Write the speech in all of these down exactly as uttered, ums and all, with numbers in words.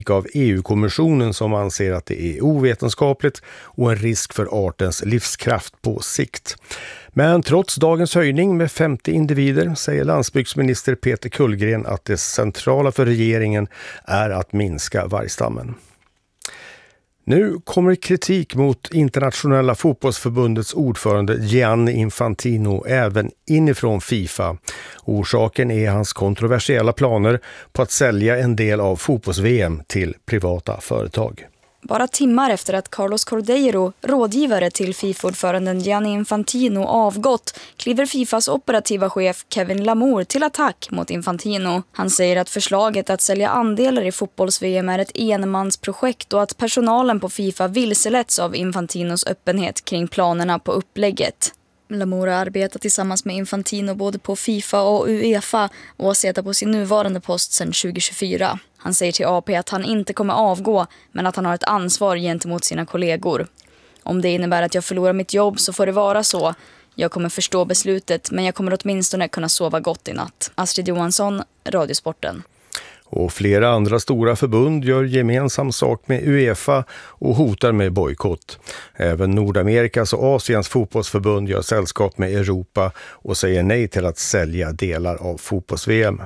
av E U-kommissionen som anser att det är ovetenskapligt och en risk för artens livskraft på sikt. Men trots dagens höjning med femtio individer säger landsbygdsminister Peter Kullgren att det centrala för regeringen är att minska vargstammen. Nu kommer kritik mot internationella fotbollsförbundets ordförande Gianni Infantino även inifrån FIFA. Orsaken är hans kontroversiella planer på att sälja en del av fotbolls-V M till privata företag. Bara timmar efter att Carlos Cordeiro, rådgivare till FIFA-ordföranden Gianni Infantino, avgått, kliver FIFAs operativa chef Kevin Lamour till attack mot Infantino. Han säger att förslaget att sälja andelar i fotbolls-V M är ett enmansprojekt och att personalen på FIFA vilseletts av Infantinos öppenhet kring planerna på upplägget. Lamour har arbetat tillsammans med Infantino både på FIFA och UEFA och har suttit på sin nuvarande post sedan tjugo tjugofyra. Han säger till A P att han inte kommer avgå men att han har ett ansvar gentemot sina kollegor. Om det innebär att jag förlorar mitt jobb så får det vara så. Jag kommer förstå beslutet men jag kommer åtminstone kunna sova gott i natt. Astrid Johansson, Radiosporten. Och flera andra stora förbund gör gemensam sak med UEFA och hotar med bojkott. Även Nordamerikas och Asiens fotbollsförbund gör sällskap med Europa och säger nej till att sälja delar av fotbolls-V M.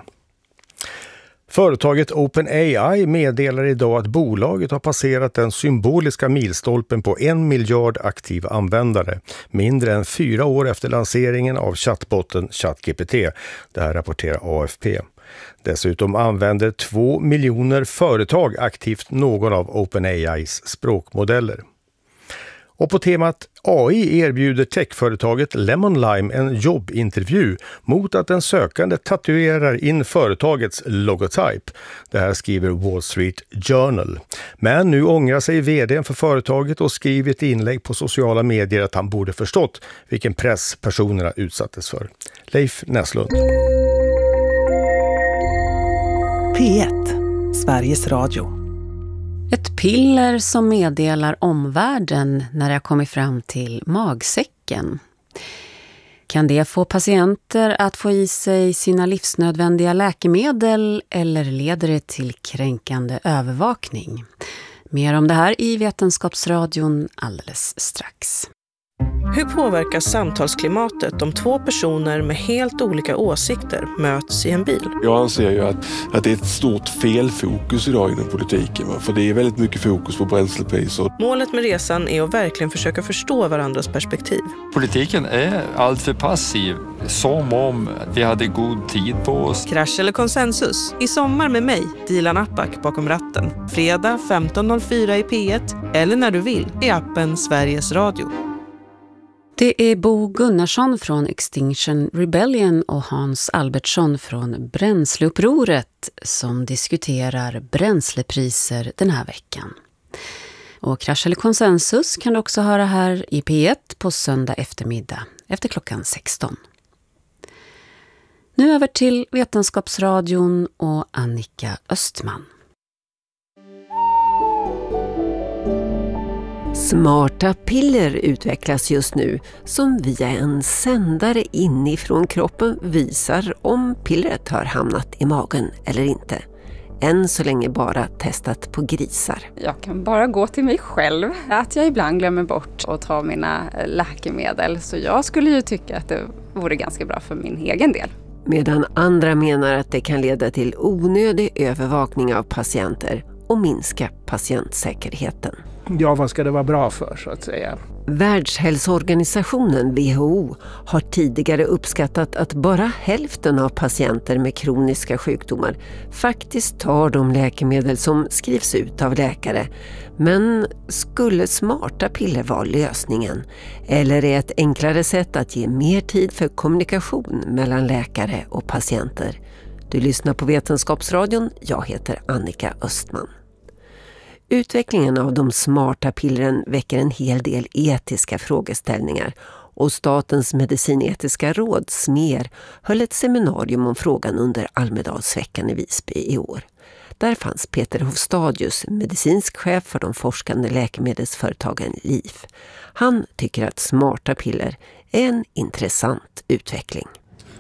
Företaget OpenAI meddelar idag att bolaget har passerat den symboliska milstolpen på en miljard aktiva användare, mindre än fyra år efter lanseringen av chattbotten ChatGPT. Det här rapporterar A F P. Dessutom använder två miljoner företag aktivt någon av OpenAIs språkmodeller. Och på temat A I erbjuder techföretaget Lemon Lime en jobbintervju mot att den sökande tatuerar in företagets logotyp. Det här skriver Wall Street Journal. Men nu ångrar sig vdn för företaget och skriver ett inlägg på sociala medier att han borde förstått vilken press personerna utsattes för. Leif Näslund. P ett, Sveriges Radio. Ett piller som meddelar omvärlden när det har kommit fram till magsäcken. Kan det få patienter att få i sig sina livsnödvändiga läkemedel eller leder det till kränkande övervakning? Mer om det här i Vetenskapsradion alldeles strax. Hur påverkas samtalsklimatet om två personer med helt olika åsikter möts i en bil? Jag anser ju att, att det är ett stort felfokus idag inom politiken. Va? För det är väldigt mycket fokus på bränslepriser. Målet med resan är att verkligen försöka förstå varandras perspektiv. Politiken är alltför passiv, som om vi hade god tid på oss. Krasch eller konsensus? I sommar med mig, Dilan Apak bakom ratten. Fredag femton noll fyra i P ett eller när du vill i appen Sveriges Radio. Det är Bo Gunnarsson från Extinction Rebellion och Hans Albertsson från Bränsleupproret som diskuterar bränslepriser den här veckan. Och Krasch eller konsensus kan du också höra här i P ett på söndag eftermiddag efter klockan sexton. Nu över till Vetenskapsradion och Annika Östman. Smarta piller utvecklas just nu som via en sändare inifrån kroppen visar om pillret har hamnat i magen eller inte. Än så länge bara testat på grisar. Jag kan bara gå till mig själv. Att jag ibland glömmer bort att ta mina läkemedel. Så jag skulle ju tycka att det vore ganska bra för min egen del. Medan andra menar att det kan leda till onödig övervakning av patienter och minska patientsäkerheten. Ja, vad ska det vara bra för så att säga? Världshälsoorganisationen W H O har tidigare uppskattat att bara hälften av patienter med kroniska sjukdomar faktiskt tar de läkemedel som skrivs ut av läkare. Men skulle smarta piller vara lösningen? Eller är ett enklare sätt att ge mer tid för kommunikation mellan läkare och patienter? Du lyssnar på Vetenskapsradion, jag heter Annika Östman. Utvecklingen av de smarta pillren väcker en hel del etiska frågeställningar och Statens medicinetiska råd, S M E R, höll ett seminarium om frågan under Almedalsveckan i Visby i år. Där fanns Peter Hofstadius, medicinsk chef för de forskande läkemedelsföretagen L I F. Han tycker att smarta piller är en intressant utveckling.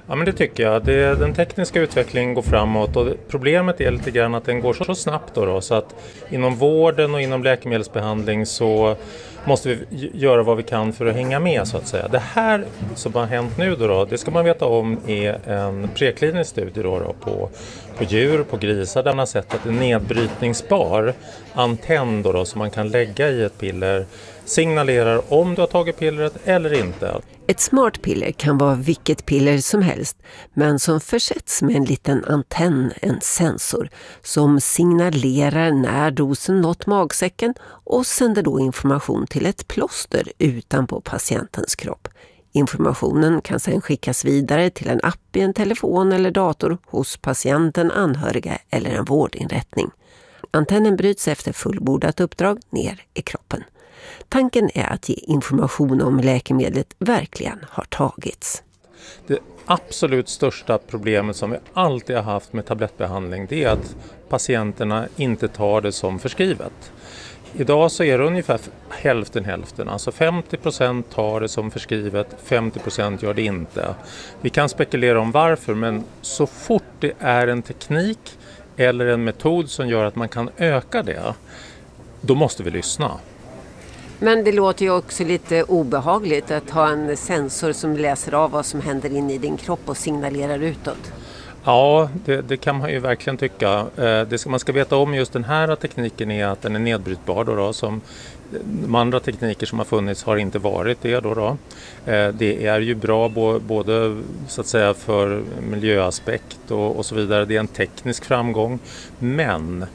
Ja, men det tycker jag. Det, den tekniska utvecklingen går framåt och problemet är lite grann att den går så, så snabbt då, då så att inom vården och inom läkemedelsbehandling så måste vi göra vad vi kan för att hänga med så att säga. Det här som har hänt nu då, då det ska man veta om är en preklinisk studie då, då på, på djur, på grisar där man har sett att en nedbrytningsbar antenn då, då som man kan lägga i ett piller signalerar om du har tagit pillret eller inte. Ett smart piller kan vara vilket piller som helst, men som försätts med en liten antenn, en sensor, som signalerar när dosen nått magsäcken och sänder då information till ett plåster utanpå patientens kropp. Informationen kan sedan skickas vidare till en app i en telefon eller dator hos patienten, anhöriga eller en vårdinrättning. Antennen bryts efter fullbordat uppdrag ner i kroppen. Tanken är att ge information om läkemedlet verkligen har tagits. Det absolut största problemet som vi alltid har haft med tablettbehandling, det är att patienterna inte tar det som förskrivet. Idag så är det ungefär hälften hälften, alltså femtio procent tar det som förskrivet, femtio procent gör det inte. Vi kan spekulera om varför, men så fort det är en teknik eller en metod som gör att man kan öka det, då måste vi lyssna. Men det låter ju också lite obehagligt att ha en sensor som läser av vad som händer in i din kropp och signalerar utåt. Ja, det, det kan man ju verkligen tycka. Det ska, man ska veta om just den här tekniken är att den är nedbrytbar då, då som de andra tekniker som har funnits har inte varit det då, då. Det är ju bra både så att säga för miljöaspekt och, och så vidare. Det är en teknisk framgång, men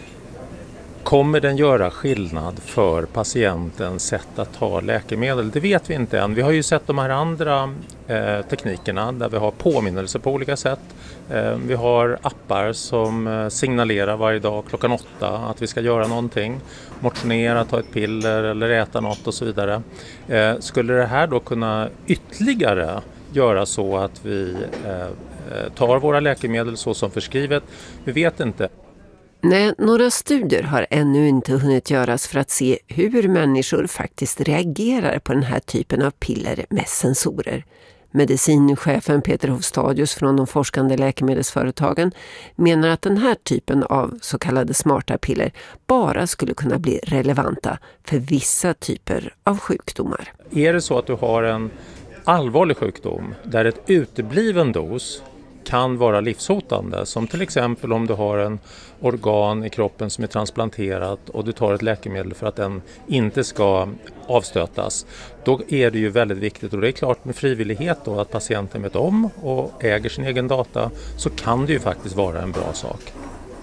kommer den göra skillnad för patientens sätt att ta läkemedel? Det vet vi inte än. Vi har ju sett de här andra eh, teknikerna där vi har påminnelser på olika sätt. Eh, vi har appar som eh, signalerar varje dag klockan åtta att vi ska göra någonting. Motionera, ta ett piller eller äta något och så vidare. Eh, skulle det här då kunna ytterligare göra så att vi eh, tar våra läkemedel så som förskrivet? Vi vet inte. Nej, några studier har ännu inte hunnit göras för att se hur människor faktiskt reagerar på den här typen av piller med sensorer. Medicinchefen Peter Hovstadius från de forskande läkemedelsföretagen menar att den här typen av så kallade smarta piller bara skulle kunna bli relevanta för vissa typer av sjukdomar. Är det så att du har en allvarlig sjukdom där ett utebliven dos kan vara livshotande, som till exempel om du har en organ i kroppen som är transplanterat och du tar ett läkemedel för att den inte ska avstötas, då är det ju väldigt viktigt, och det är klart med frivillighet då, att patienten vet om och äger sin egen data, så kan det ju faktiskt vara en bra sak.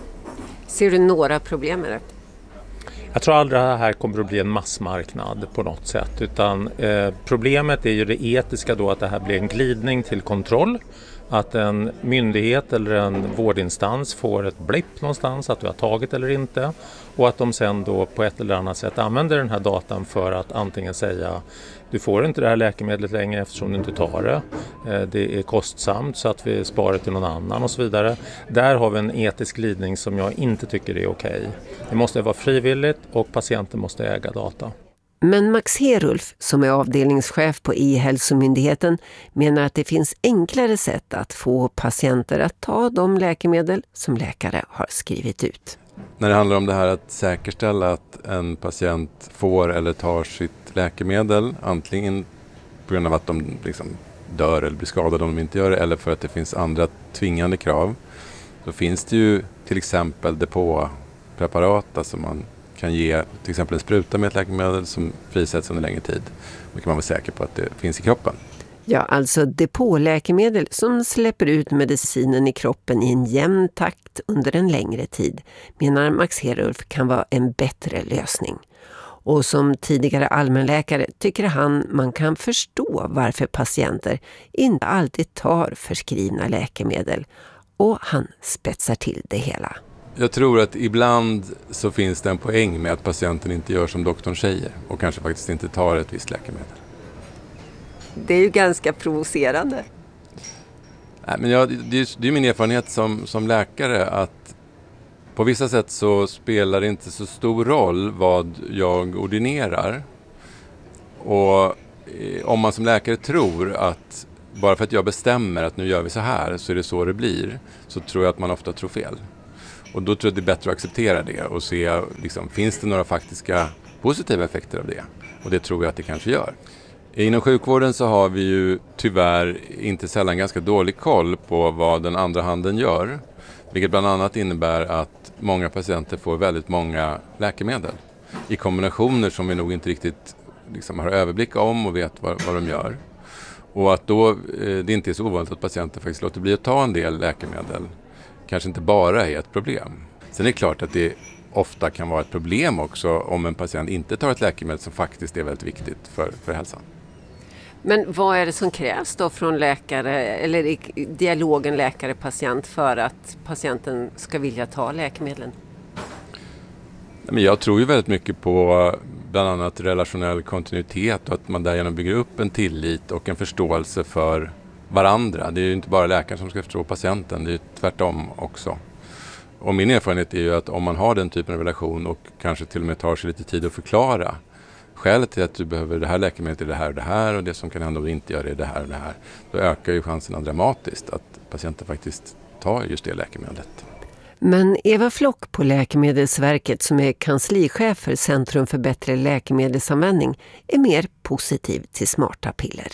Ser du några problem med det? Jag tror aldrig att det här kommer att bli en massmarknad på något sätt, utan eh, problemet är ju det etiska då, att det här blir en glidning till kontroll. Att en myndighet eller en vårdinstans får ett blipp någonstans att du har tagit eller inte, och att de sen då på ett eller annat sätt använder den här datan för att antingen säga du får inte det här läkemedlet längre eftersom du inte tar det, det är kostsamt så att vi sparar till någon annan och så vidare. Där har vi en etisk glidning som jag inte tycker är okej. Det måste vara frivilligt och patienten måste äga data. Men Max Herulf, som är avdelningschef på E-hälsomyndigheten, menar att det finns enklare sätt att få patienter att ta de läkemedel som läkare har skrivit ut. När det handlar om det här att säkerställa att en patient får eller tar sitt läkemedel, antingen på grund av att de liksom dör eller blir skadade om de inte gör det, eller för att det finns andra tvingande krav, då finns det ju till exempel depåpreparat, alltså man kan ge till exempel en spruta med ett läkemedel som frisätts under längre tid. Då kan man vara säker på att det finns i kroppen. Ja, alltså depåläkemedel som släpper ut medicinen i kroppen i en jämn takt under en längre tid, menar Max Herulf kan vara en bättre lösning. Och som tidigare allmänläkare tycker han man kan förstå varför patienter inte alltid tar förskrivna läkemedel. Och han spetsar till det hela. Jag tror att ibland så finns det en poäng med att patienten inte gör som doktorn säger och kanske faktiskt inte tar ett visst läkemedel. Det är ju ganska provocerande. Nej, men jag, det, är, det är min erfarenhet som, som läkare att på vissa sätt så spelar det inte så stor roll vad jag ordinerar. Och om man som läkare tror att bara för att jag bestämmer att nu gör vi så här så är det så det blir, så tror jag att man ofta tror fel. Och då tror jag att det är bättre att acceptera det och se, liksom, finns det några faktiska positiva effekter av det? Och det tror jag att det kanske gör. Inom sjukvården så har vi ju tyvärr inte sällan ganska dålig koll på vad den andra handen gör. Vilket bland annat innebär att många patienter får väldigt många läkemedel i kombinationer som vi nog inte riktigt liksom har överblick om och vet vad, vad de gör. Och att då eh, det inte är så ovanligt att patienter faktiskt låter bli att ta en del läkemedel kanske inte bara är ett problem. Sen är det klart att det ofta kan vara ett problem också om en patient inte tar ett läkemedel som faktiskt är väldigt viktigt för, för hälsan. Men vad är det som krävs då från läkare eller i dialogen läkare-patient för att patienten ska vilja ta läkemedlen? Men jag tror ju väldigt mycket på bland annat relationell kontinuitet och att man därigenom bygger upp en tillit och en förståelse för varandra. Det är ju inte bara läkaren som ska förstå patienten, det är ju tvärtom också. Och min erfarenhet är ju att om man har den typen av relation och kanske till och med tar sig lite tid att förklara skälet till att du behöver det här läkemedlet är det här och det här och det som kan hända om du inte gör det är det här och det här. Då ökar ju chanserna dramatiskt att patienten faktiskt tar just det läkemedlet. Men Eva Flock på Läkemedelsverket som är kanslichef för Centrum för bättre läkemedelsanvändning är mer positiv till smarta piller.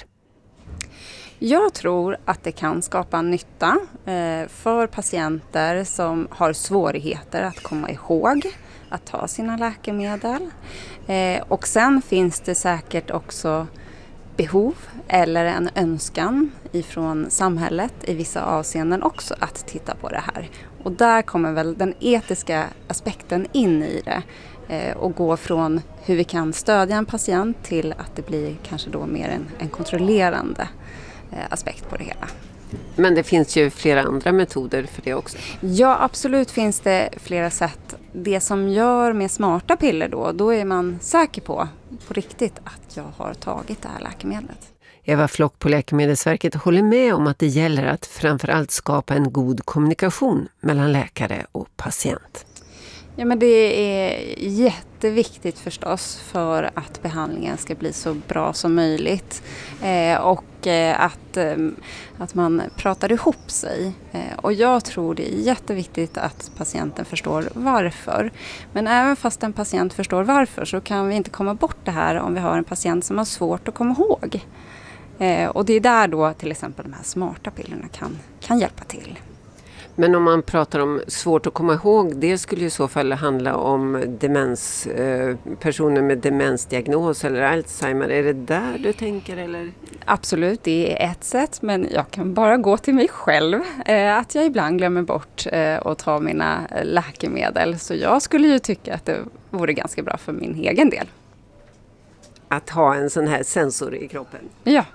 Jag tror att det kan skapa nytta för patienter som har svårigheter att komma ihåg att ta sina läkemedel. Och sen finns det säkert också behov eller en önskan ifrån samhället i vissa avseenden också att titta på det här. Och där kommer väl den etiska aspekten in i det och gå från hur vi kan stödja en patient till att det blir kanske då mer en, en kontrollerande aspekt på det hela. Men det finns ju flera andra metoder för det också. Ja, absolut finns det flera sätt. Det som gör med smarta piller då, då är man säker på, på riktigt att jag har tagit det här läkemedlet. Eva Flock på Läkemedelsverket håller med om att det gäller att framförallt skapa en god kommunikation mellan läkare och patient. Ja, men det är jätteviktigt förstås för att behandlingen ska bli så bra som möjligt eh, och eh, att, eh, att man pratar ihop sig. Eh, och jag tror det är jätteviktigt att patienten förstår varför. Men även fast en patient förstår varför så kan vi inte komma bort det här om vi har en patient som har svårt att komma ihåg. Eh, och det är där då till exempel de här smarta pillerna kan, kan hjälpa till. Men om man pratar om svårt att komma ihåg, det skulle i så fall handla om demens, eh, personer med demensdiagnos eller Alzheimer. Är det där du tänker? Eller? Absolut, det är ett sätt, men jag kan bara gå till mig själv. Eh, att jag ibland glömmer bort eh, att ta mina läkemedel. Så jag skulle ju tycka att det vore ganska bra för min egen del. Att ha en sån här sensor i kroppen? Ja.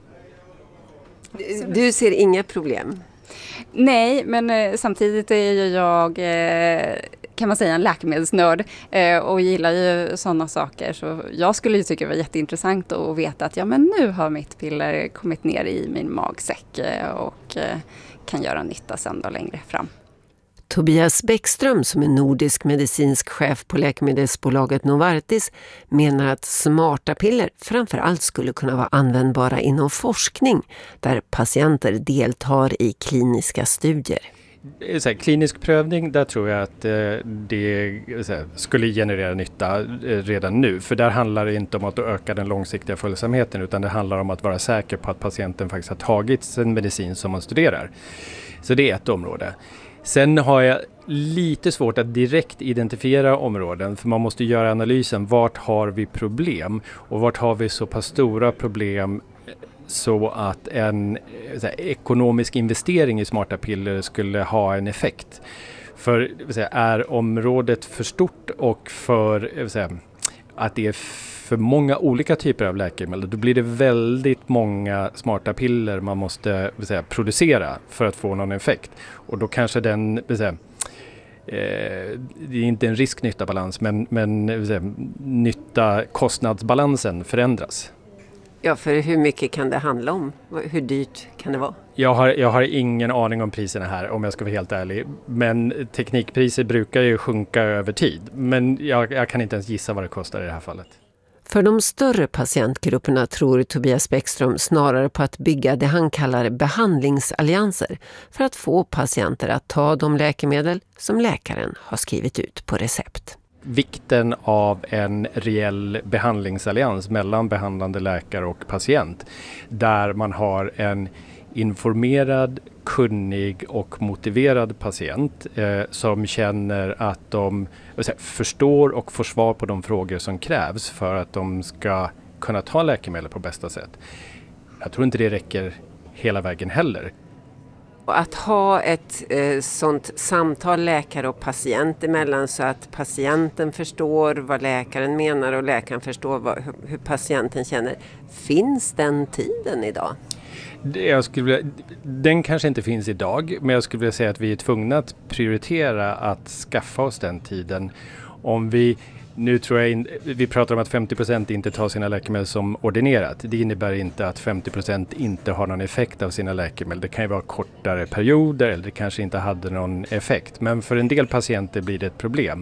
Du, du ser inga problem? Nej, men eh, samtidigt är ju jag, eh, kan man säga, en läkemedelsnörd eh, och gillar ju sådana saker. Så jag skulle ju tycka det var jätteintressant att veta att ja, men nu har mitt piller kommit ner i min magsäck eh, och eh, kan göra nytta sen då längre fram. Tobias Bäckström som är nordisk medicinsk chef på läkemedelsbolaget Novartis menar att smarta piller framförallt skulle kunna vara användbara inom forskning där patienter deltar i kliniska studier. Så här, klinisk prövning, där tror jag att eh, det så här, skulle generera nytta eh, redan nu. För där handlar det inte om att öka den långsiktiga följsamheten utan det handlar om att vara säker på att patienten faktiskt har tagit en medicin som man studerar. Så det är ett område. Sen har jag lite svårt att direkt identifiera områden för man måste göra analysen. Vart har vi problem och vart har vi så pass stora problem så att en så här, ekonomisk investering i smarta piller skulle ha en effekt. För så här, är området för stort och för så här, att det är för många olika typer av läkemedel, då blir det väldigt många smarta piller man måste vill säga, producera för att få någon effekt. Och då kanske den, vill säga, eh, det är inte en risk-nytta-balans, men, men vill säga, nytta-kostnadsbalansen förändras. Ja, för hur mycket kan det handla om? Hur dyrt kan det vara? Jag har, jag har ingen aning om priserna här, om jag ska vara helt ärlig. Men teknikpriser brukar ju sjunka över tid. Men jag, jag kan inte ens gissa vad det kostar i det här fallet. För de större patientgrupperna tror Tobias Bäckström snarare på att bygga det han kallar behandlingsallianser för att få patienter att ta de läkemedel som läkaren har skrivit ut på recept. Vikten av en reell behandlingsallians mellan behandlande läkare och patient där man har en informerad, kunnig och motiverad patient eh, som känner att de säga, förstår och får svar på de frågor som krävs för att de ska kunna ta läkemedel på bästa sätt. Jag tror inte det räcker hela vägen heller. Att ha ett eh, sånt samtal läkare och patient emellan så att patienten förstår vad läkaren menar och läkaren förstår vad, hur, hur patienten känner. Finns den tiden idag? Jag skulle vilja, den kanske inte finns idag, men jag skulle vilja säga att vi är tvungna att prioritera att skaffa oss den tiden. Om vi, nu tror jag in, vi pratar om att femtio procent inte tar sina läkemedel som ordinerat. Det innebär inte att femtio procent inte har någon effekt av sina läkemedel. Det kan ju vara kortare perioder eller det kanske inte hade någon effekt. Men för en del patienter blir det ett problem.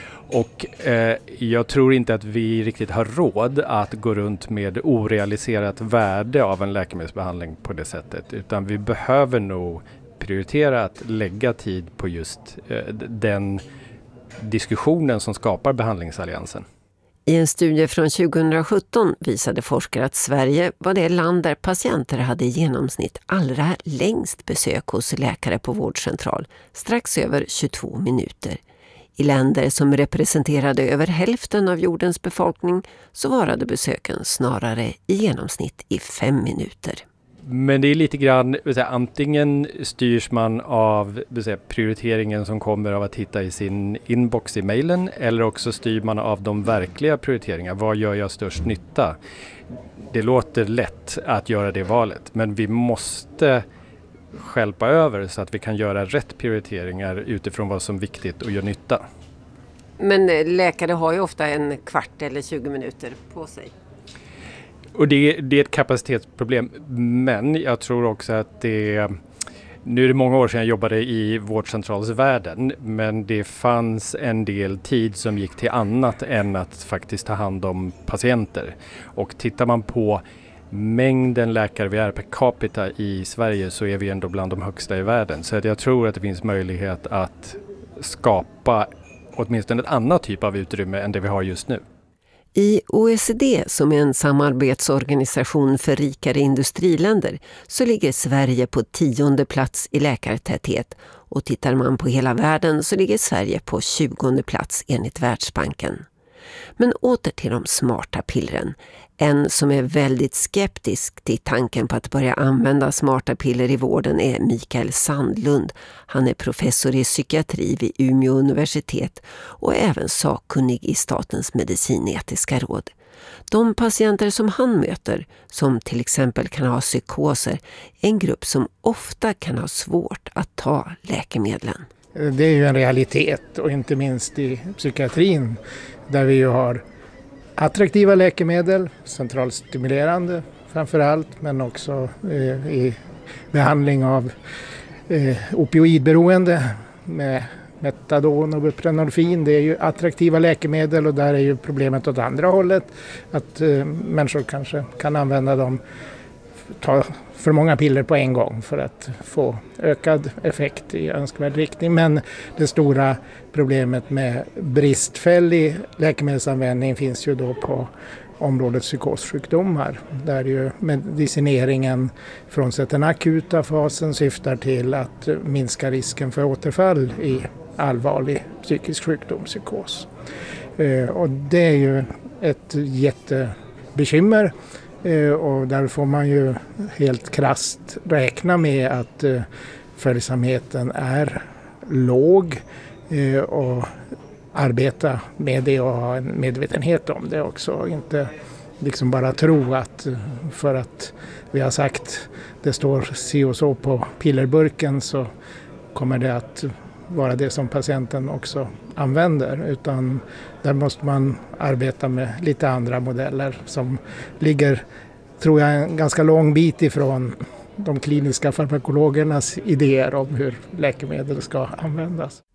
Och eh, jag tror inte att vi riktigt har råd att gå runt med orealiserat värde av en läkemedelsbehandling på det sättet. Utan vi behöver nog prioritera att lägga tid på just eh, den diskussionen som skapar behandlingsalliansen. I en studie från tjugohundrasjutton visade forskare att Sverige var det land där patienter hade i genomsnitt allra längst besök hos läkare på vårdcentral, strax över tjugotvå minuter. I länder som representerade över hälften av jordens befolkning så varade besöken snarare i genomsnitt i fem minuter. Men det är lite grann, säga, antingen styrs man av säga, prioriteringen som kommer av att hitta i sin inbox i mejlen eller också styr man av de verkliga prioriteringarna. Vad gör jag störst nytta? Det låter lätt att göra det valet, men vi måste skälpa över så att vi kan göra rätt prioriteringar utifrån vad som är viktigt och gör nytta. Men läkare har ju ofta en kvart eller tjugo minuter på sig. Och det, det är ett kapacitetsproblem, men jag tror också att det, nu är det många år sedan jag jobbade i vårdcentralsvärlden, men det fanns en del tid som gick till annat än att faktiskt ta hand om patienter. Och tittar man på mängden läkare vi är per capita i Sverige så är vi ändå bland de högsta i världen. Så att jag tror att det finns möjlighet att skapa åtminstone ett annat typ av utrymme än det vi har just nu. I O E C D, som är en samarbetsorganisation för rikare industriländer, så ligger Sverige på tionde plats i läkartäthet. Och tittar man på hela världen så ligger Sverige på tjugonde plats enligt Världsbanken. Men åter till de smarta pillren. En som är väldigt skeptisk till tanken på att börja använda smarta piller i vården är Mikael Sandlund. Han är professor i psykiatri vid Umeå universitet och är även sakkunnig i Statens medicinetiska råd. De patienter som han möter, som till exempel kan ha psykoser, är en grupp som ofta kan ha svårt att ta läkemedlen. Det är ju en realitet, och inte minst i psykiatrin där vi ju har attraktiva läkemedel, centralstimulerande framförallt, men också eh, i behandling av eh, opioidberoende med metadon och buprenorfin. Det är ju attraktiva läkemedel, och där är ju problemet åt andra hållet att eh, människor kanske kan använda dem, ta för många piller på en gång för att få ökad effekt i önskvärd riktning. Men det stora problemet med bristfällig läkemedelsanvändning finns ju då på området psykossjukdomar, där ju medicineringen frånsett den akuta fasen syftar till att minska risken för återfall i allvarlig psykisk sjukdom, psykos. Och det är ju ett jättebekymmer. Och där får man ju helt krasst räkna med att följsamheten är låg och arbeta med det och ha en medvetenhet om det också. Inte liksom bara tro att för att vi har sagt det står si och så på pillerburken så kommer det att vara det som patienten också använder, utan där måste man arbeta med lite andra modeller som ligger, tror jag, en ganska lång bit ifrån de kliniska farmakologernas idéer om hur läkemedel ska användas.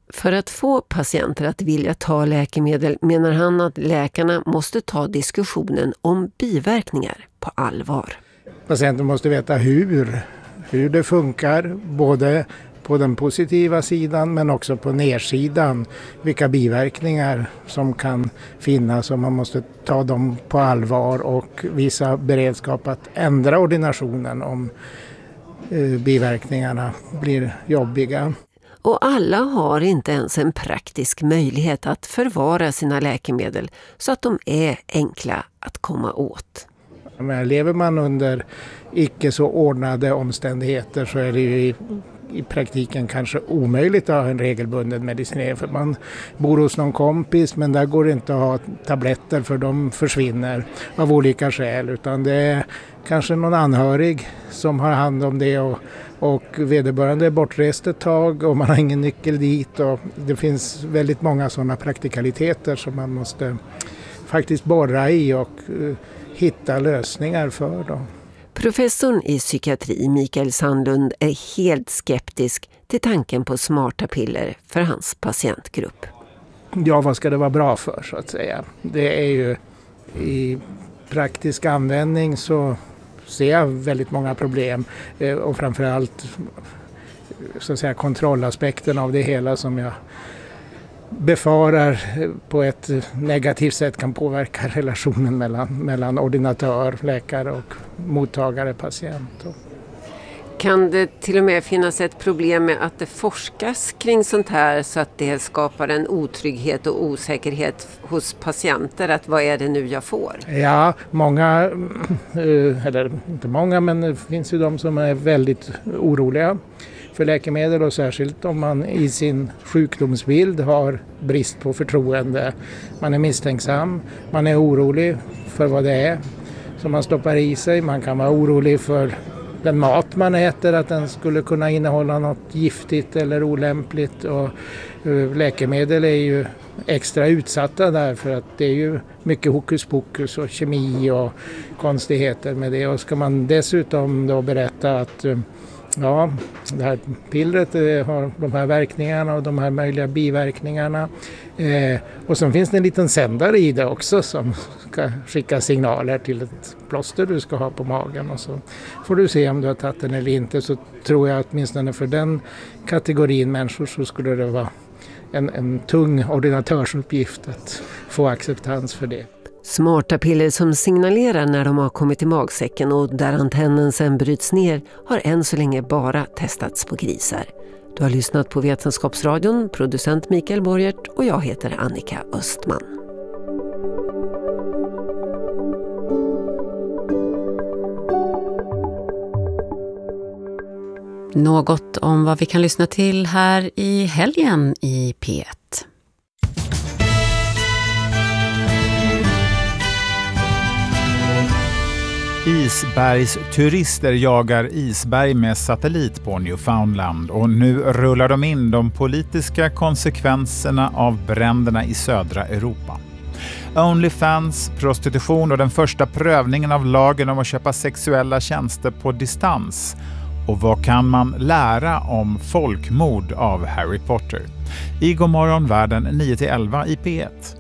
För att få patienter att vilja ta läkemedel menar han att läkarna måste ta diskussionen om biverkningar på allvar. Patienten måste veta hur, hur det funkar, både på den positiva sidan men också på nedsidan. Vilka biverkningar som kan finnas och man måste ta dem på allvar och visa beredskap att ändra ordinationen om eh, biverkningarna blir jobbiga. Och alla har inte ens en praktisk möjlighet att förvara sina läkemedel så att de är enkla att komma åt. Men lever man under icke så ordnade omständigheter så är det ju i, i praktiken kanske omöjligt att ha en regelbunden medicinering. För man bor hos någon kompis men där går det inte att ha tabletter för de försvinner av olika skäl. Utan det är kanske någon anhörig som har hand om det och, och vederbörande är bortrest ett tag och man har ingen nyckel dit. Och det finns väldigt många sådana praktikaliteter som man måste faktiskt borra i och uh, hitta lösningar för dem. Professorn i psykiatri Mikael Sandlund är helt skeptisk till tanken på smarta piller för hans patientgrupp. Ja, vad ska det vara bra för så att säga? Det är ju i praktisk användning så ser jag väldigt många problem och framförallt så att säga kontrollaspekten av det hela som jag befarar på ett negativt sätt kan påverka relationen mellan, mellan ordinatör, läkare och mottagare, patient. Kan det till och med finnas ett problem med att det forskas kring sånt här så att det skapar en otrygghet och osäkerhet hos patienter att vad är det nu jag får? Ja, många, eller inte många men det finns ju de som är väldigt oroliga för läkemedel och särskilt om man i sin sjukdomsbild har brist på förtroende. Man är misstänksam, man är orolig för vad det är som man stoppar i sig. Man kan vara orolig för den mat man äter, att den skulle kunna innehålla något giftigt eller olämpligt. Och läkemedel är ju extra utsatta där för att det är ju mycket hokus pokus och kemi och konstigheter med det. Och ska man dessutom då berätta att ja, det här pillret har de här verkningarna och de här möjliga biverkningarna. Eh, och sen finns det en liten sändare i det också som ska skicka signaler till ett plåster du ska ha på magen. Och så får du se om du har tagit den eller inte. Så tror jag att åtminstone för den kategorin människor så skulle det vara en, en tung ordinatörsuppgift att få acceptans för det. Smarta piller som signalerar när de har kommit i magsäcken och där antennen sen bryts ner har än så länge bara testats på grisar. Du har lyssnat på Vetenskapsradion, producent Mikael Borgert och jag heter Annika Östman. Något om vad vi kan lyssna till här i helgen i P ett. Isbergsturister jagar isberg med satellit på Newfoundland och nu rullar de in de politiska konsekvenserna av bränderna i södra Europa. Onlyfans, prostitution och den första prövningen av lagen om att köpa sexuella tjänster på distans. Och vad kan man lära om folkmord av Harry Potter? I Godmorgon världen nio till elva i P ett.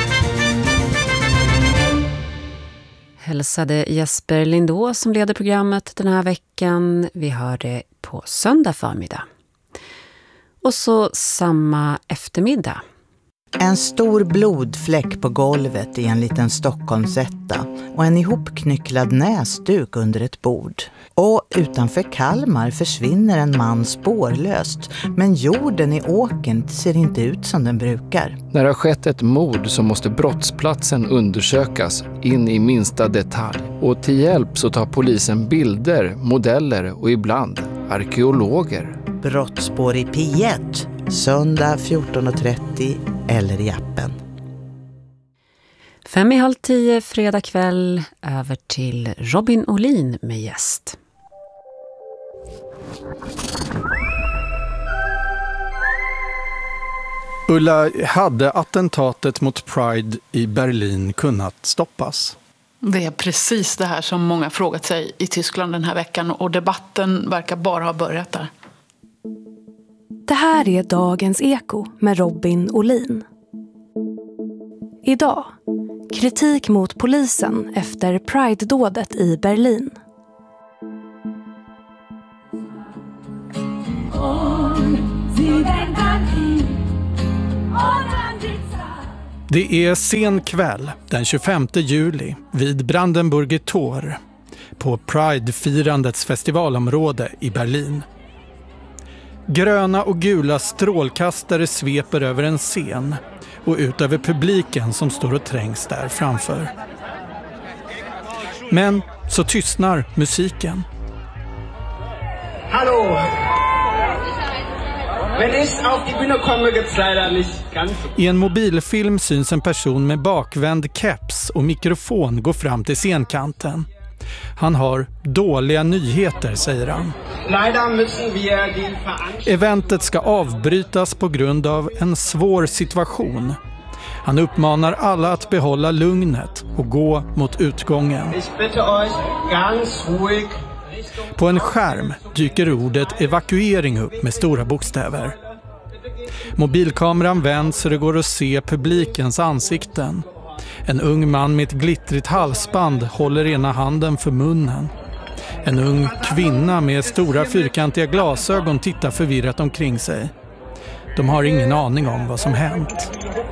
Hälsade Jesper Lindå som leder programmet den här veckan. Vi hör det på söndag förmiddag. Och så samma eftermiddag. En stor blodfläck på golvet i en liten Stockholmsetta och en ihopknycklad näsduk under ett bord. Och utanför Kalmar försvinner en man spårlöst, men jorden i åkern ser inte ut som den brukar. När det har skett ett mord så måste brottsplatsen undersökas in i minsta detalj. Och till hjälp så tar polisen bilder, modeller och ibland arkeologer. Brottspår i P ett, söndag fjorton trettio eller i appen. Fem i halv tio fredag kväll över till Robin Olin med gäst. Ulla, hade attentatet mot Pride i Berlin kunnat stoppas? Det är precis det här som många frågat sig i Tyskland den här veckan och debatten verkar bara ha börjat där. Det här är Dagens Eko med Robin Olin. Idag, kritik mot polisen efter Pride-dådet i Berlin. Det är sen kväll den tjugofemte juli vid Brandenburger Tor på Pride-firandets festivalområde i Berlin. Gröna och gula strålkastare sveper över en scen och ut över publiken som står och trängs där framför. Men så tystnar musiken. Hallå! Wenn ich auf die Bühne komme, gibt's leider nicht ganz. I en mobilfilm syns en person med bakvänd keps och mikrofon gå fram till scenkanten. Han har dåliga nyheter, säger han. Eventet ska avbrytas på grund av en svår situation. Han uppmanar alla att behålla lugnet och gå mot utgången. På en skärm dyker ordet evakuering upp med stora bokstäver. Mobilkameran vänds så det går att se publikens ansikten. En ung man med ett glittrigt halsband håller ena handen för munnen. En ung kvinna med stora fyrkantiga glasögon tittar förvirrat omkring sig. De har ingen aning om vad som hänt.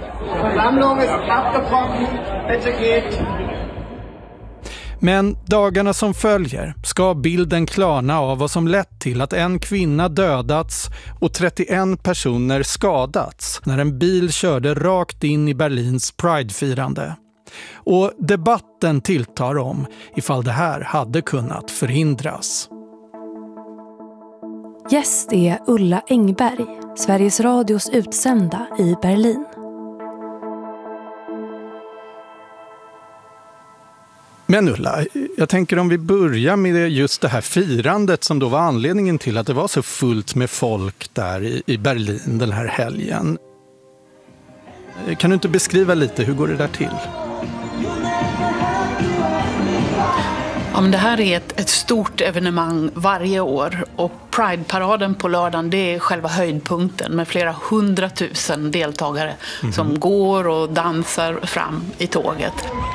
Men dagarna som följer ska bilden klarna av vad som lett till att en kvinna dödats och trettioen personer skadats när en bil körde rakt in i Berlins Pride-firande. Och debatten tilltar om ifall det här hade kunnat förhindras. Gäst är Ulla Engberg, Sveriges Radios utsända i Berlin. Men Ulla, jag tänker om vi börjar med just det här firandet som då var anledningen till att det var så fullt med folk där i Berlin den här helgen. Kan du inte beskriva lite, hur går det där till? Ja, men det här är ett, ett stort evenemang varje år och Pride-paraden på lördagen, det är själva höjdpunkten med flera hundratusen deltagare mm-hmm. som går och dansar fram i tåget.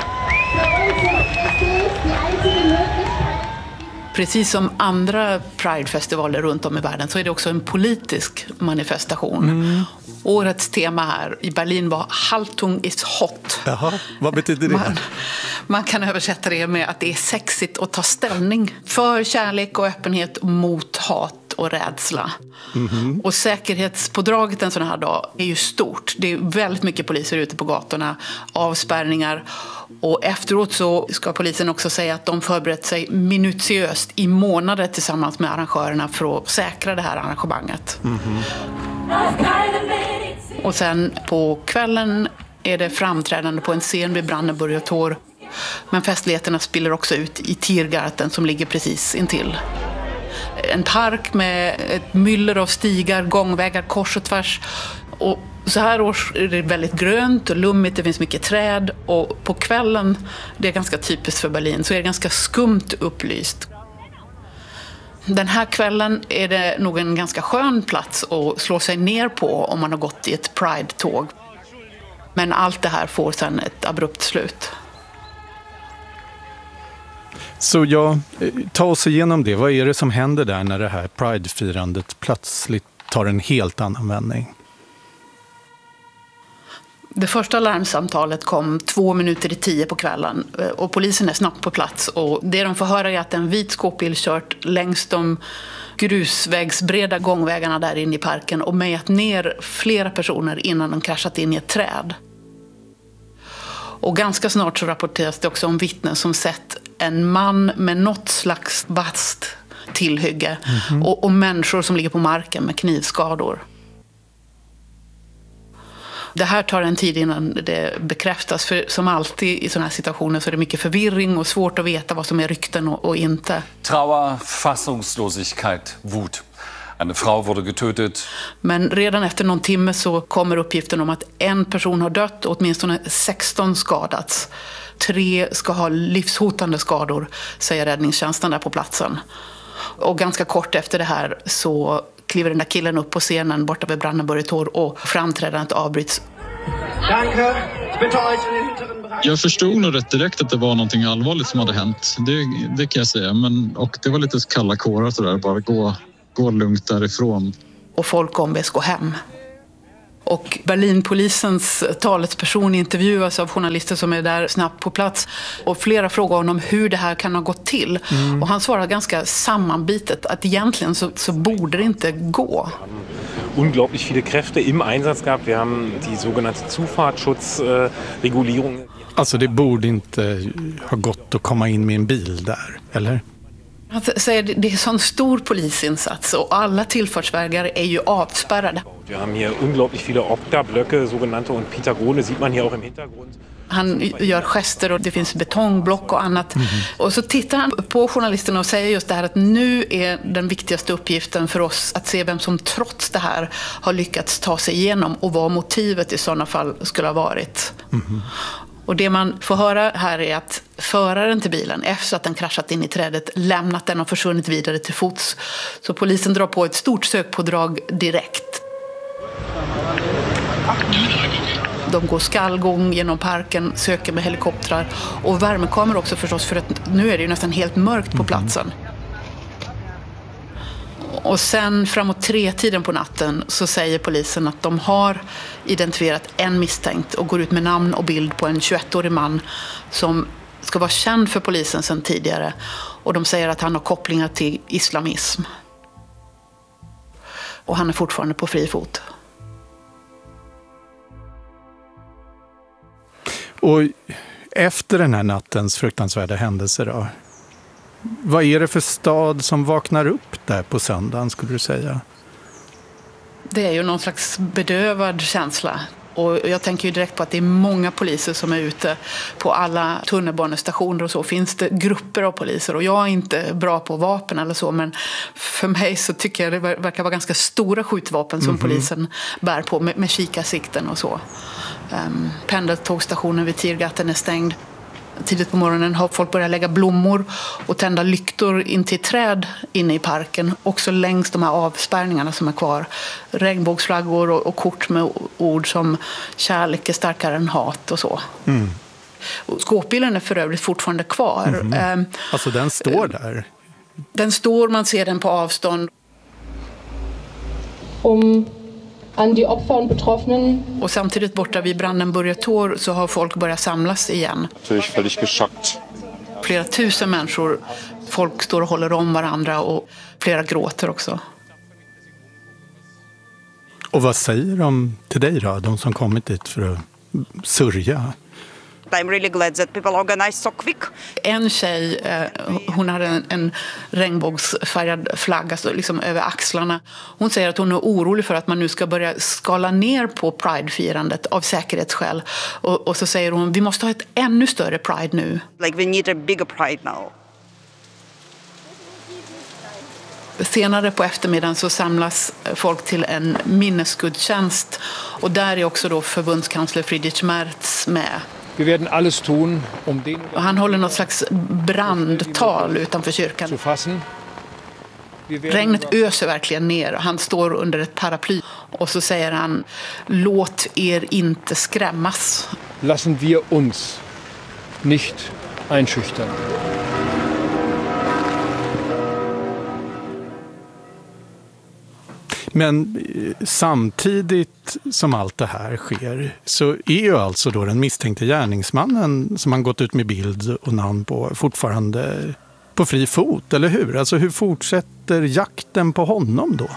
Precis som andra Pride-festivaler runt om i världen så är det också en politisk manifestation. Mm. Årets tema här i Berlin var Haltung ist hot. Jaha, vad betyder det? Man, man kan översätta det med att det är sexigt att ta ställning för kärlek och öppenhet mot hat och rädsla. Mm-hmm. Och säkerhetspådraget en sån här dag är ju stort. Det är väldigt mycket poliser ute på gatorna, avspärrningar. Och efteråt så ska polisen också säga att de förberett sig minutiöst i månader tillsammans med arrangörerna för att säkra det här arrangemanget. Mm-hmm. Och sen på kvällen är det framträdande på en scen vid Brandenburger Tor. Men festligheterna spiller också ut i Tiergarten som ligger precis intill. En park med ett myller av stigar, gångvägar kors och tvärs. Och så här års är det väldigt grönt och lummigt, det finns mycket träd. Och på kvällen, det är ganska typiskt för Berlin, så är det ganska skumt upplyst. Den här kvällen är det nog en ganska skön plats att slå sig ner på om man har gått i ett Pride-tåg. Men allt det här får sedan ett abrupt slut. Så ja, ta oss igenom det. Vad är det som händer där när det här Pride-firandet plötsligt tar en helt annan vändning? Det första larmsamtalet kom två minuter i tio på kvällen och polisen är snabbt på plats. Och det de får höra är att en vit skåpbil kört längs de grusvägsbreda gångvägarna där inne i parken och mejat ner flera personer innan de kraschat in i ett träd. Och ganska snart så rapporteras det också om vittnen som sett en man med något slags vasst tillhygge mm-hmm. och, och människor som ligger på marken med knivskador. Det här tar en tid innan det bekräftas, för som alltid i sådana här situationer så är det mycket förvirring och svårt att veta vad som är rykten och, och inte. Trauer, Fassungslosigkeit, Wut. En Frau wurde getötet. Men redan efter någon timme så kommer uppgiften om att en person har dött och åtminstone sexton skadats. Tre ska ha livshotande skador, säger räddningstjänsten där på platsen. Och ganska kort efter det här så kliver den där killen upp på scenen borta vid Brandenburger Tor och framträdandet avbryts. Jag förstod nog rätt direkt att det var någonting allvarligt som hade hänt. Det, det kan jag säga. Men, och det var lite kalla kårar sådär. Bara gå, gå lugnt därifrån. Och folk ombeds gå hem. Och Berlinpolisens talesperson intervjuas av journalister som är där snabbt på plats. Och flera frågar honom hur det här kan ha gått till. Mm. Och han svarar ganska sammanbitet att egentligen så, så borde det inte gå. Unglaublich viele Kräfte im Einsatz gehabt. Wir haben die sogenannte Zufahrtsschutzregulierung. Alltså det borde inte ha gått att komma in med en bil där, eller? Han säger att det är en sån stor polisinsats och alla tillfartsvägar är ju avspärrade. Vi har här unglaublich viele Oktablöcke, sogenannte, och Pentagone sieht man här också i hintergrund. Han gör gester och det finns betongblock och annat. Mm. Och så tittar han på journalisterna och säger just det här att nu är den viktigaste uppgiften för oss att se vem som trots det här har lyckats ta sig igenom och vad motivet i sådana fall skulle ha varit. Mm. Och det man får höra här är att föraren till bilen, efter att den kraschat in i trädet, lämnat den och försvunnit vidare till fots. Så polisen drar på ett stort sökpådrag direkt. De går skallgång genom parken, söker med helikoptrar och värmekameror också förstås, för att nu är det ju nästan helt mörkt på platsen. Och sen framåt tre tiden på natten så säger polisen att de har identifierat en misstänkt och går ut med namn och bild på en tjugoettårig man som ska vara känd för polisen sedan tidigare. Och de säger att han har kopplingar till islamism. Och han är fortfarande på fri fot. Och efter den här nattens fruktansvärda händelser då? Vad är det för stad som vaknar upp där på söndagen, skulle du säga? Det är ju någon slags bedövad känsla. Och jag tänker ju direkt på att det är många poliser som är ute på alla tunnelbanestationer och så. Finns det grupper av poliser, och jag är inte bra på vapen eller så, men för mig så tycker jag det verkar vara ganska stora skjutvapen som mm-hmm. polisen bär på med, med kikarsikten och så. Um, pendeltågstationen vid Tiergarten är stängd. Tidigt på morgonen har folk börjat lägga blommor och tända lyktor in till träd inne i parken. Också längs de här avspärrningarna som är kvar. Regnbågsflaggor och, och kort med ord som kärlek är starkare än hat och så. Mm. Och skåpbilen är för övrigt fortfarande kvar. Mm. Um, alltså den står där? Den står, man ser den på avstånd. Om... an die Opfer und Betroffenen. Och samtidigt borta vid Brandenburger Tor så har folk börjat samlas igen. Natürlich völlig geschockt. Flera tusen människor, folk står och håller om varandra och flera gråter också. Och vad säger de till dig då, de som kommit dit för att sörja? I'm really glad that people organize so quick. En tjej, eh, hon hade en, en regnbågsfärgad flagga så liksom över axlarna. Hon säger att hon är orolig för att man nu ska börja skala ner på Pride-firandet av säkerhetsskäl. Och, och så säger hon, vi måste ha ett ännu större Pride nu. Like we need a bigger Pride now. Senare på eftermiddagen så samlas folk till en minnesgudstjänst. Och där är också då förbundskansler Friedrich Merz med. Vi werden alles tun, um den... Han håller något slags brandtal utanför kyrkan. Regnet öser verkligen ner. Han står under ett paraply och så säger han, låt er inte skrämmas. Lassen wir uns nicht einschüchtern. Men samtidigt som allt det här sker så är ju alltså då den misstänkte gärningsmannen som han gått ut med bild och namn på fortfarande på fri fot, eller hur? Alltså hur fortsätter jakten på honom då?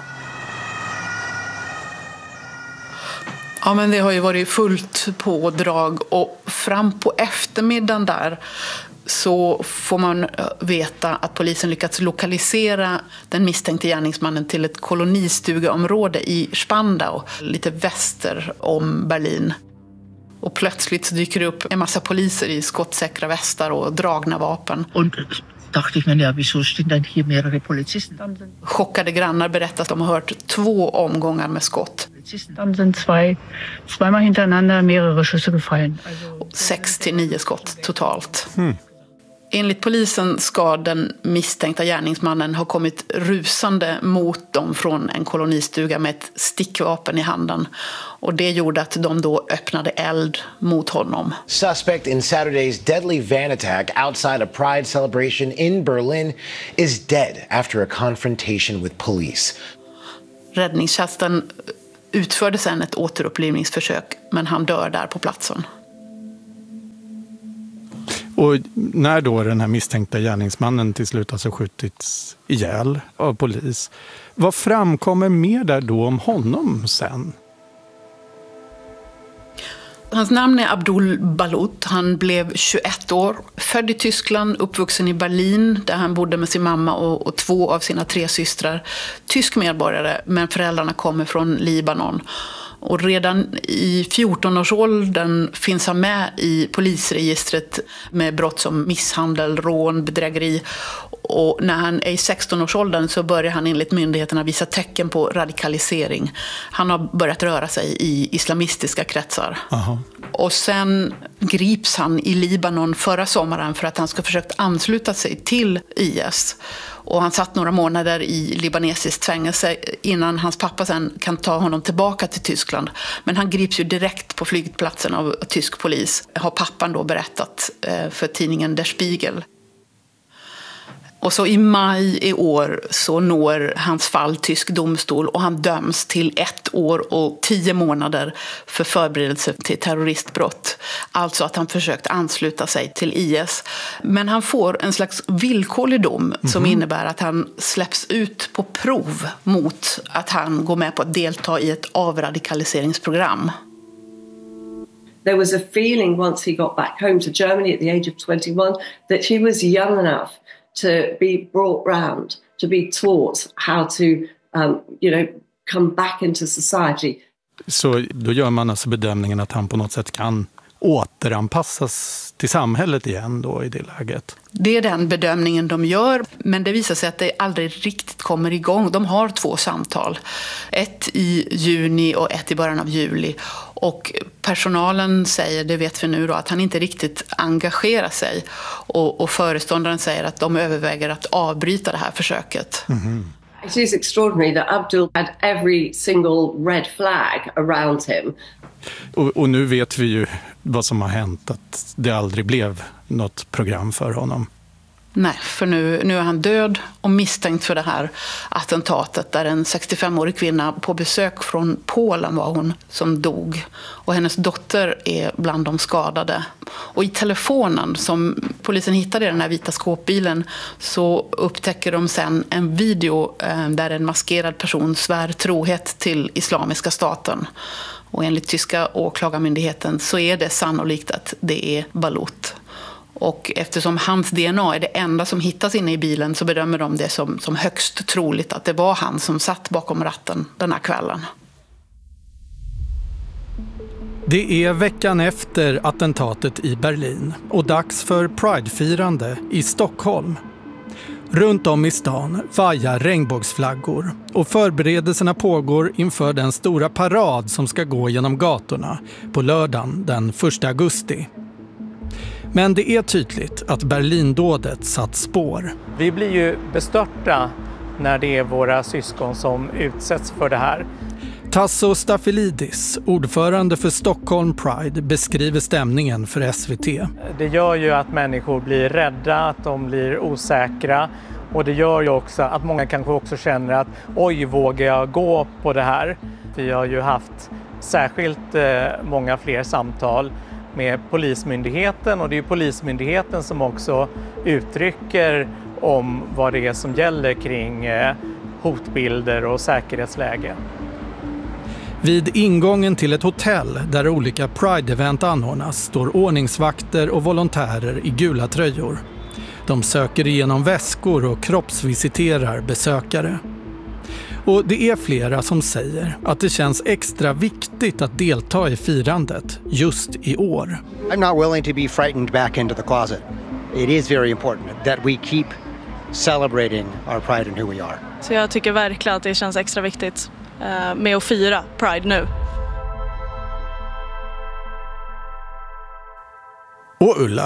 Ja, men det har ju varit fullt pådrag och fram på eftermiddagen där så får man veta att polisen lyckats lokalisera den misstänkte gärningsmannen till ett kolonistugeområde i Spandau, lite väster om Berlin. Och plötsligt så dyker det upp en massa poliser i skottsäkra västar och dragna vapen. Och dachte ich mir, ja, wieso stehen dann hier mehrere Polizisten? Chockade grannar berättar att de har hört två omgångar med skott. Dann sind zwei, zweimal hintereinander mehrere Schüsse gefallen. Sex till nio skott totalt. Mm. Enligt polisen ska den misstänkta gärningsmannen ha kommit rusande mot dem från en kolonistuga med ett stickvapen i handen. Och det gjorde att de då öppnade eld mot honom. Suspect in Saturday's deadly van attack outside a Pride celebration in Berlin is dead after a confrontation with police. Räddningstjänsten utförde sedan ett återupplivningsförsök, men han dör där på platsen. Och när då den här misstänkta gärningsmannen till slut alltså skjutits ihjäl av polis, vad framkommer mer där då om honom sen? Hans namn är Abdul Balut. Han blev tjugoett år, född i Tyskland, uppvuxen i Berlin där han bodde med sin mamma och, och två av sina tre systrar. Tysk medborgare, men föräldrarna kommer från Libanon. Och redan i fjorton-årsåldern finns han med i polisregistret med brott som misshandel, rån, bedrägeri. Och när han är i sexton-årsåldern så börjar han enligt myndigheterna visa tecken på radikalisering. Han har börjat röra sig i islamistiska kretsar. Aha. Och sen grips han i Libanon förra sommaren för att han ska försökt ansluta sig till I S. Och han satt några månader i libanesiskt fängelse innan hans pappa sen kan ta honom tillbaka till Tyskland. Men han grips ju direkt på flygplatsen av tysk polis, har pappan då berättat för tidningen Der Spiegel. Och så i maj i år så når hans fall tysk domstol och han döms till ett år och tio månader för förberedelse till terroristbrott. Alltså att han försökt ansluta sig till I S. Men han får en slags villkorlig dom mm-hmm. som innebär att han släpps ut på prov mot att han går med på att delta i ett avradikaliseringsprogram. There was a feeling once he got back home to Germany at the age of twenty-one that he was young enough to be brought round, to be taught how to, um, you know, come back into society. Så då gör man alltså bedömningen att han på något sätt kan återanpassas till samhället igen då i det läget? Det är den bedömningen de gör, men det visar sig att det aldrig riktigt kommer igång. De har två samtal, ett i juni och ett i början av juli. Och personalen säger, det vet vi nu då, att han inte riktigt engagerar sig. Och, och föreståndaren säger att de överväger att avbryta det här försöket. Mm-hmm. It is extraordinary that Abdul had every single red flag around him. Och, och nu vet vi ju vad som har hänt, att det aldrig blev något program för honom. Nej, för nu, nu är han död och misstänkt för det här attentatet där en sextiofemårig kvinna på besök från Polen var hon som dog. Och hennes dotter är bland de skadade. Och i telefonen som polisen hittade i den här vita skåpbilen så upptäcker de sen en video där en maskerad person svär trohet till Islamiska staten. Och enligt tyska åklagarmyndigheten så är det sannolikt att det är Balut. Och eftersom hans D N A är det enda som hittas inne i bilen så bedömer de det som, som högst troligt att det var han som satt bakom ratten den här kvällen. Det är veckan efter attentatet i Berlin och dags för Pride-firande i Stockholm. Runt om i stan vajar regnbågsflaggor och förberedelserna pågår inför den stora parad som ska gå genom gatorna på lördagen den första augusti. Men det är tydligt att Berlindådet satt spår. Vi blir ju bestörta när det är våra syskon som utsätts för det här. Tasso Staffilidis, ordförande för Stockholm Pride, beskriver stämningen för S V T. Det gör ju att människor blir rädda, att de blir osäkra. Och det gör ju också att många kanske också känner att oj, vågar jag gå på det här? Vi har ju haft särskilt eh, många fler samtal med Polismyndigheten, och det är ju Polismyndigheten som också uttrycker om vad det är som gäller kring eh, hotbilder och säkerhetsläge. Vid ingången till ett hotell där olika Pride-event anordnas står ordningsvakter och volontärer i gula tröjor. De söker igenom väskor och kroppsvisiterar besökare. Och det är flera som säger att det känns extra viktigt att delta i firandet just i år. I'm not willing to be frightened back into the closet. It is very important that we keep celebrating our pride and who we are. Så jag tycker verkligen att det känns extra viktigt med att fira Pride nu. Och Ulla,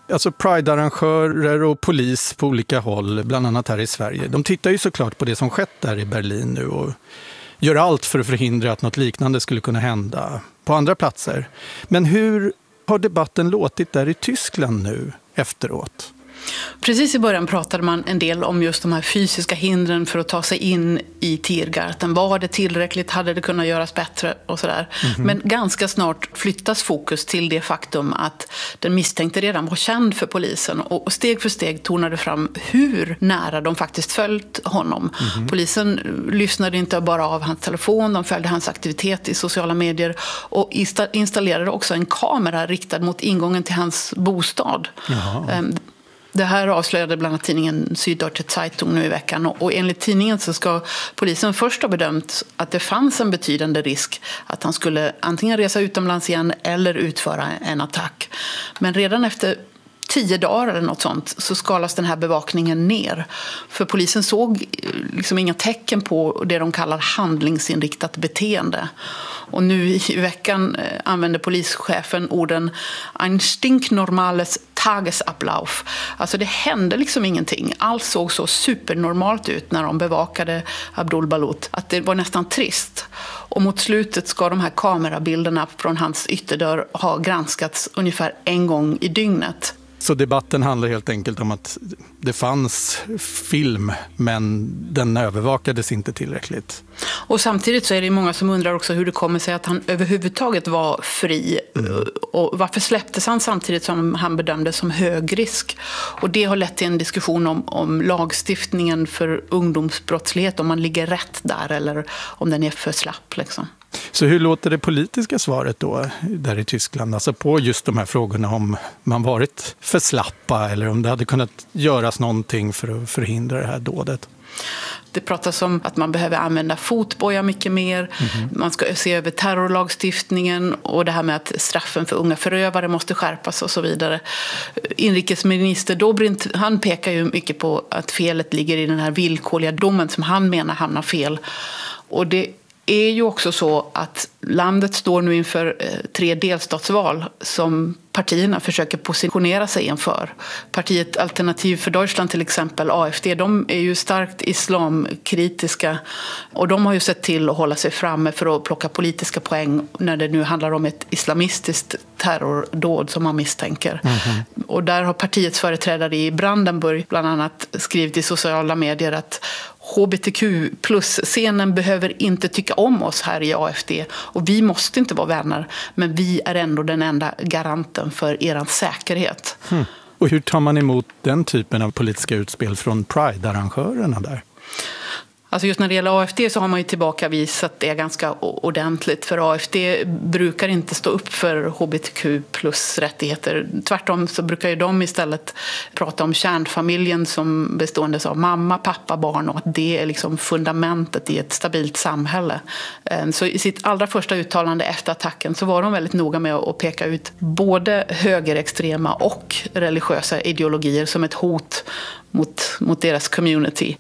Alltså Pride-arrangörer och polis på olika håll, bland annat här i Sverige, de tittar ju såklart på det som skett där i Berlin nu och gör allt för att förhindra att något liknande skulle kunna hända på andra platser. Men hur har debatten låtit där i Tyskland nu efteråt? Precis i början pratade man en del om just de här fysiska hindren för att ta sig in i Tiergarten. Var det tillräckligt? Hade det kunnat göras bättre? Och sådär. Mm-hmm. Men ganska snart flyttas fokus till det faktum att den misstänkte redan var känd för polisen. Och steg för steg tonade fram hur nära de faktiskt följt honom. Mm-hmm. Polisen lyssnade inte bara av hans telefon, de följde hans aktivitet i sociala medier och installerade också en kamera riktad mot ingången till hans bostad. Jaha. Det här avslöjade bland annat tidningen Süddeutsche Zeitung nu i veckan och enligt tidningen så ska polisen först ha bedömt att det fanns en betydande risk att han skulle antingen resa utomlands igen eller utföra en attack. Men redan efter tio dagar eller något sånt så skalas den här bevakningen ner. För polisen såg liksom inga tecken på det de kallar handlingsinriktat beteende. Och nu i veckan använder polischefen orden ein stinknormales Tagesablauf. Alltså det hände liksom ingenting. Allt såg så supernormalt ut när de bevakade Abdul Balut att det var nästan trist. Och mot slutet ska de här kamerabilderna från hans ytterdörr ha granskats ungefär en gång i dygnet. Så debatten handlar helt enkelt om att det fanns film men den övervakades inte tillräckligt. Och samtidigt så är det många som undrar också hur det kommer sig att han överhuvudtaget var fri. Mm. Och varför släpptes han samtidigt som han bedömdes som hög risk? Och det har lett till en diskussion om, om lagstiftningen för ungdomsbrottslighet, om man ligger rätt där eller om den är för slapp liksom. Så hur låter det politiska svaret då där i Tyskland? Alltså på just de här frågorna om man varit för slappa eller om det hade kunnat göras någonting för att förhindra det här dådet? Det pratas om att man behöver använda fotboja mycket mer. Mm-hmm. Man ska se över terrorlagstiftningen och det här med att straffen för unga förövare måste skärpas och så vidare. Inrikesminister Dobrindt, han pekar ju mycket på att felet ligger i den här villkorliga domen som han menar hamnar fel. Och det är ju också så att landet står nu inför tre delstatsval som partierna försöker positionera sig inför. Partiet Alternativ för Deutschland till exempel, A F D, de är ju starkt islamkritiska och de har ju sett till att hålla sig framme för att plocka politiska poäng när det nu handlar om ett islamistiskt terrordåd som man misstänker. Mm-hmm. Och där har partiets företrädare i Brandenburg bland annat skrivit i sociala medier att H B T Q plus-scenen behöver inte tycka om oss här i A F D och vi måste inte vara vänner, men vi är ändå den enda garanten för er säkerhet. Hmm. Och hur tar man emot den typen av politiska utspel från Pride-arrangörerna där? Alltså just när det gäller A F D så har man ju tillbakavisat det ganska ordentligt, för A F D brukar inte stå upp för H B T Q plus rättigheter. Tvärtom så brukar ju de istället prata om kärnfamiljen som bestående av mamma, pappa, barn och att det är liksom fundamentet i ett stabilt samhälle. Så i sitt allra första uttalande efter attacken så var de väldigt noga med att peka ut både högerextrema och religiösa ideologier som ett hot mot, mot deras community.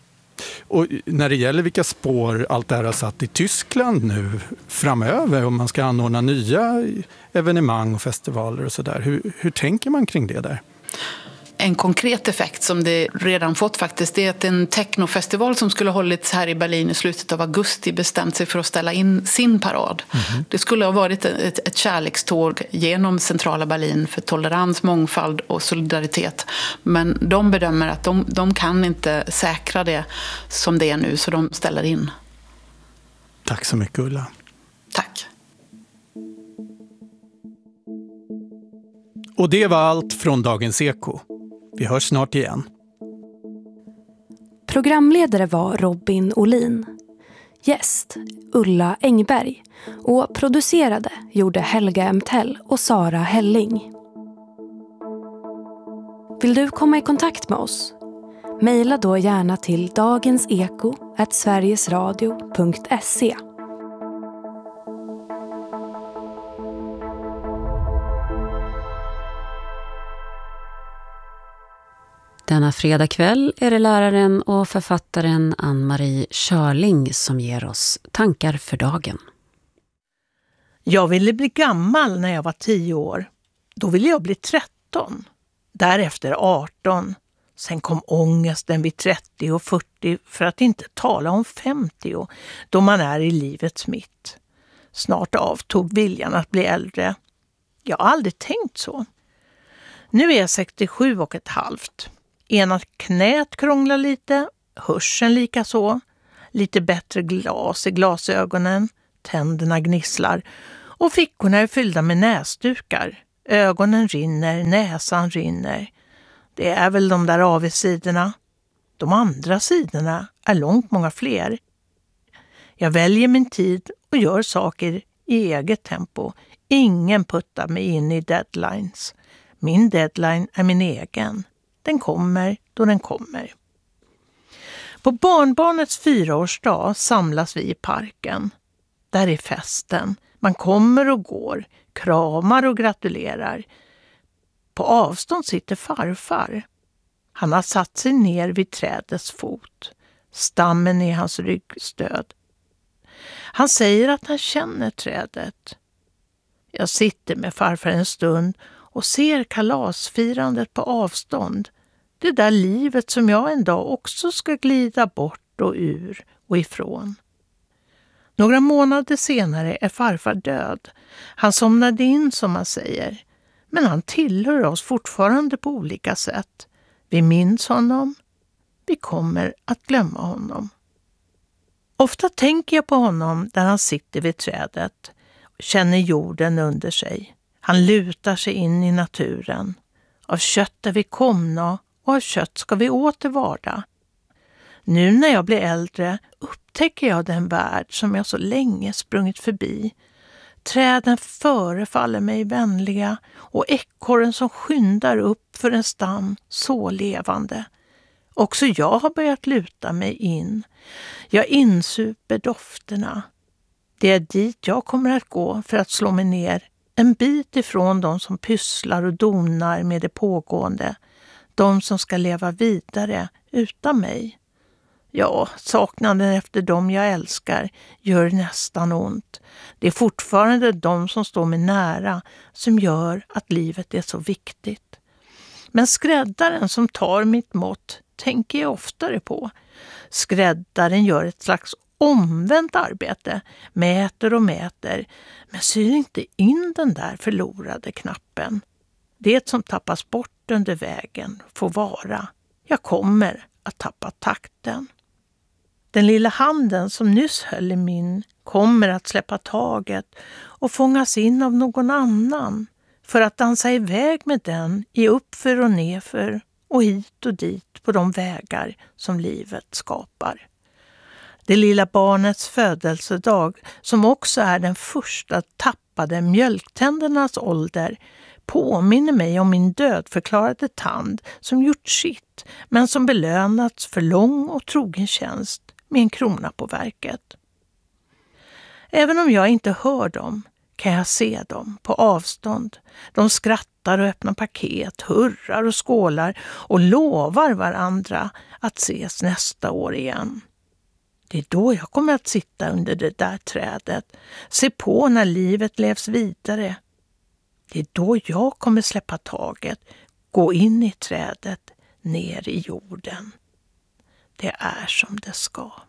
Och när det gäller vilka spår allt det här har satt i Tyskland nu framöver, om man ska anordna nya evenemang och festivaler och sådär, hur, hur tänker man kring det där? En konkret effekt som det redan fått faktiskt är att en technofestival som skulle hållits här i Berlin i slutet av augusti bestämt sig för att ställa in sin parad. Mm-hmm. Det skulle ha varit ett, ett kärlekståg genom centrala Berlin för tolerans, mångfald och solidaritet. Men de bedömer att de, de kan inte säkra det som det är nu, så de ställer in. Tack så mycket, Ulla. Tack. Och det var allt från Dagens Eko. Vi hörs snart igen. Programledare var Robin Olin. Gäst Ulla Engberg. Och producerade gjorde Helga Emtell och Sara Helling. Vill du komma i kontakt med oss? Maila då gärna till dagenseko at sverigesradio punkt se. Denna fredag kväll är det läraren och författaren Ann-Marie Körling som ger oss tankar för dagen. Jag ville bli gammal när jag var tio år. Då ville jag bli tretton. Därefter arton. Sen kom ångesten vid trettio och fyrtio, för att inte tala om femtio, då man är i livets mitt. Snart avtog viljan att bli äldre. Jag har aldrig tänkt så. Nu är jag sextiosju och ett halvt. Ena knät krånglar lite, hörseln lika så. Lite bättre glas i glasögonen, tänderna gnisslar och fickorna är fyllda med näsdukar. Ögonen rinner, näsan rinner. Det är väl de där avigsidorna. De andra sidorna är långt många fler. Jag väljer min tid och gör saker i eget tempo. Ingen puttar mig in i deadlines. Min deadline är min egen. Den kommer då den kommer. På barnbarnets fyraårsdag samlas vi i parken. Där är festen. Man kommer och går, kramar och gratulerar. På avstånd sitter farfar. Han har satt sig ner vid trädets fot. Stammen är hans ryggstöd. Han säger att han känner trädet. Jag sitter med farfar en stund och ser kalasfirandet på avstånd. Det där livet som jag en dag också ska glida bort och ur och ifrån. Några månader senare är farfar död. Han somnade in som man säger. Men han tillhör oss fortfarande på olika sätt. Vi minns honom. Vi kommer att glömma honom. Ofta tänker jag på honom där han sitter vid trädet. Känner jorden under sig. Han lutar sig in i naturen. Av kött är vi komna och av kött ska vi åter varda. Nu när jag blir äldre upptäcker jag den värld som jag så länge sprungit förbi. Träden förefaller mig vänliga och ekorren som skyndar upp för en stam så levande. Också jag har börjat luta mig in. Jag insuper dofterna. Det är dit jag kommer att gå för att slå mig ner en bit ifrån de som pysslar och donar med det pågående. De som ska leva vidare utan mig. Ja, saknaden efter dem jag älskar gör nästan ont. Det är fortfarande de som står mig nära som gör att livet är så viktigt. Men skräddaren som tar mitt mått tänker jag oftare på. Skräddaren gör ett slags omvänt arbete, mäter och mäter, men syr inte in den där förlorade knappen. Det som tappas bort under vägen får vara. Jag kommer att tappa takten. Den lilla handen som nyss höll i min kommer att släppa taget och fångas in av någon annan för att dansa iväg med den i uppför och nerför och hit och dit på de vägar som livet skapar. Det lilla barnets födelsedag, som också är den första tappade mjölktändernas ålder, påminner mig om min dödförklarade tand som gjort sitt men som belönats för lång och trogen tjänst med en krona på verket. Även om jag inte hör dem kan jag se dem på avstånd. De skrattar och öppnar paket, hurrar och skålar och lovar varandra att ses nästa år igen. Det är då jag kommer att sitta under det där trädet, se på när livet levs vidare. Det är då jag kommer släppa taget, gå in i trädet, ner i jorden. Det är som det ska.